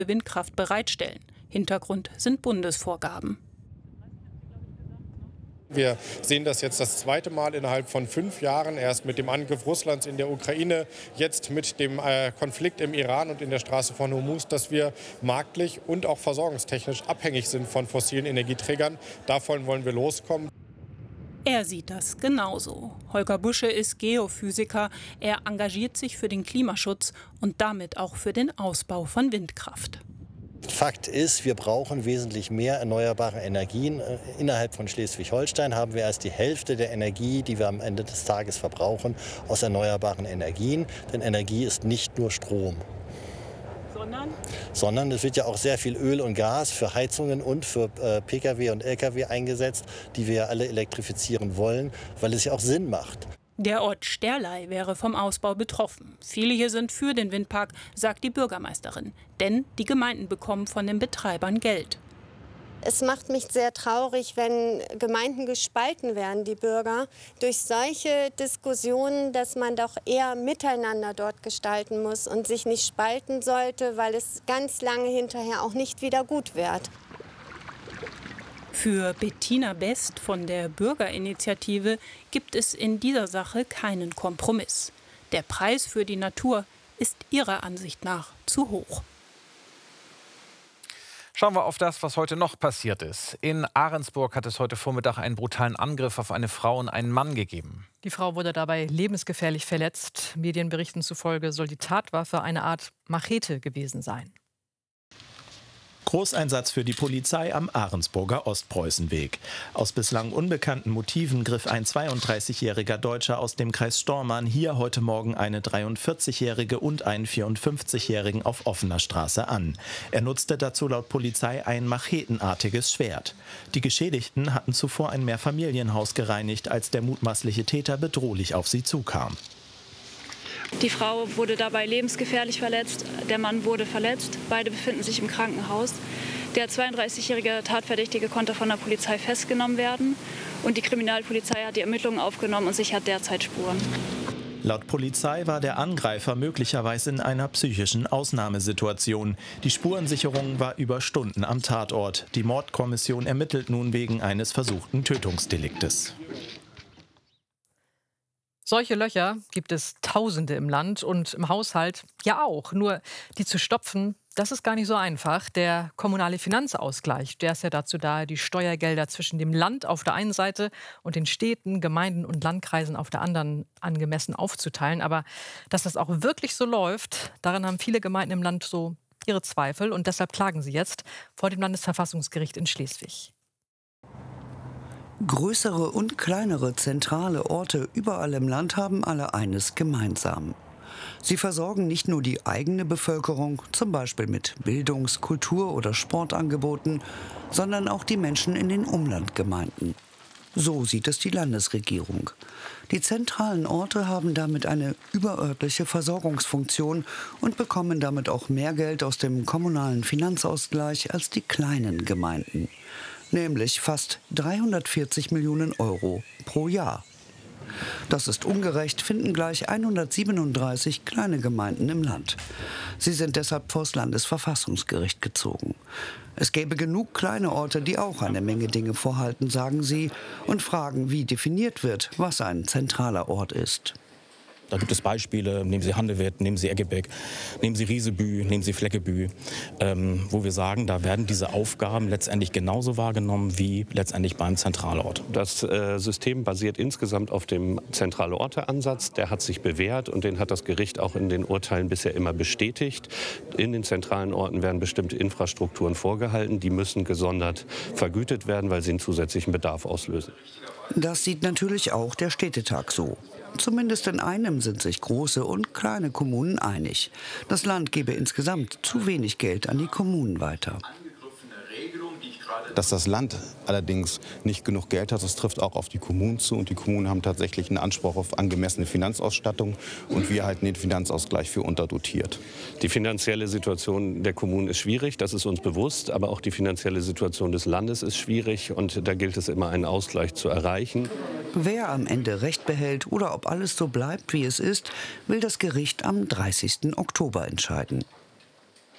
Windkraft bereitstellen. Hintergrund sind Bundesvorgaben. Wir sehen das jetzt das zweite Mal innerhalb von 5 Jahren, erst mit dem Angriff Russlands in der Ukraine, jetzt mit dem Konflikt im Iran und in der Straße von Hormuz, dass wir marktlich und auch versorgungstechnisch abhängig sind von fossilen Energieträgern. Davon wollen wir loskommen. Er sieht das genauso. Holger Busche ist Geophysiker. Er engagiert sich für den Klimaschutz und damit auch für den Ausbau von Windkraft. Fakt ist, wir brauchen wesentlich mehr erneuerbare Energien. Innerhalb von Schleswig-Holstein haben wir erst die Hälfte der Energie, die wir am Ende des Tages verbrauchen, aus erneuerbaren Energien. Denn Energie ist nicht nur Strom. Sondern es wird ja auch sehr viel Öl und Gas für Heizungen und für Pkw und Lkw eingesetzt, die wir alle elektrifizieren wollen, weil es ja auch Sinn macht. Der Ort Sterlei wäre vom Ausbau betroffen. Viele hier sind für den Windpark, sagt die Bürgermeisterin. Denn die Gemeinden bekommen von den Betreibern Geld. Es macht mich sehr traurig, wenn Gemeinden gespalten werden, die Bürger, durch solche Diskussionen, dass man doch eher miteinander dort gestalten muss und sich nicht spalten sollte, weil es ganz lange hinterher auch nicht wieder gut wird. Für Bettina Best von der Bürgerinitiative gibt es in dieser Sache keinen Kompromiss. Der Preis für die Natur ist ihrer Ansicht nach zu hoch. Schauen wir auf das, was heute noch passiert ist. In Ahrensburg hat es heute Vormittag einen brutalen Angriff auf eine Frau und einen Mann gegeben. Die Frau wurde dabei lebensgefährlich verletzt. Medienberichten zufolge soll die Tatwaffe eine Art Machete gewesen sein. Großeinsatz für die Polizei am Ahrensburger Ostpreußenweg. Aus bislang unbekannten Motiven griff ein 32-jähriger Deutscher aus dem Kreis Stormarn hier heute Morgen eine 43-jährige und einen 54-jährigen auf offener Straße an. Er nutzte dazu laut Polizei ein machetenartiges Schwert. Die Geschädigten hatten zuvor ein Mehrfamilienhaus gereinigt, als der mutmaßliche Täter bedrohlich auf sie zukam. Die Frau wurde dabei lebensgefährlich verletzt, der Mann wurde verletzt. Beide befinden sich im Krankenhaus. Der 32-jährige Tatverdächtige konnte von der Polizei festgenommen werden. Und die Kriminalpolizei hat die Ermittlungen aufgenommen und sichert derzeit Spuren. Laut Polizei war der Angreifer möglicherweise in einer psychischen Ausnahmesituation. Die Spurensicherung war über Stunden am Tatort. Die Mordkommission ermittelt nun wegen eines versuchten Tötungsdeliktes. Solche Löcher gibt es Tausende im Land und im Haushalt ja auch. Nur die zu stopfen, das ist gar nicht so einfach. Der kommunale Finanzausgleich, der ist ja dazu da, die Steuergelder zwischen dem Land auf der einen Seite und den Städten, Gemeinden und Landkreisen auf der anderen angemessen aufzuteilen. Aber dass das auch wirklich so läuft, daran haben viele Gemeinden im Land so ihre Zweifel. Und deshalb klagen sie jetzt vor dem Landesverfassungsgericht in Schleswig. Größere und kleinere zentrale Orte überall im Land haben alle eines gemeinsam. Sie versorgen nicht nur die eigene Bevölkerung, zum Beispiel mit Bildungs-, Kultur- oder Sportangeboten, sondern auch die Menschen in den Umlandgemeinden. So sieht es die Landesregierung. Die zentralen Orte haben damit eine überörtliche Versorgungsfunktion und bekommen damit auch mehr Geld aus dem kommunalen Finanzausgleich als die kleinen Gemeinden. Nämlich fast 340 Millionen Euro pro Jahr. Das ist ungerecht, finden gleich 137 kleine Gemeinden im Land. Sie sind deshalb vors Landesverfassungsgericht gezogen. Es gäbe genug kleine Orte, die auch eine Menge Dinge vorhalten, sagen sie, und fragen, wie definiert wird, was ein zentraler Ort ist. Da gibt es Beispiele, nehmen Sie Handewitt, nehmen Sie Eggebäck, nehmen Sie Riesebü, nehmen Sie Fleckebü, wo wir sagen, da werden diese Aufgaben letztendlich genauso wahrgenommen wie letztendlich beim Zentralort. Das System basiert insgesamt auf dem Zentrale-Orte-Ansatz. Der hat sich bewährt und den hat das Gericht auch in den Urteilen bisher immer bestätigt. In den zentralen Orten werden bestimmte Infrastrukturen vorgehalten. Die müssen gesondert vergütet werden, weil sie einen zusätzlichen Bedarf auslösen. Das sieht natürlich auch der Städtetag so. Zumindest in einem sind sich große und kleine Kommunen einig. Das Land gebe insgesamt zu wenig Geld an die Kommunen weiter. Dass das Land allerdings nicht genug Geld hat, das trifft auch auf die Kommunen zu. Und die Kommunen haben tatsächlich einen Anspruch auf angemessene Finanzausstattung. Und wir halten den Finanzausgleich für unterdotiert. Die finanzielle Situation der Kommunen ist schwierig, das ist uns bewusst. Aber auch die finanzielle Situation des Landes ist schwierig. Und da gilt es immer, einen Ausgleich zu erreichen. Wer am Ende Recht behält oder ob alles so bleibt, wie es ist, will das Gericht am 30. Oktober entscheiden.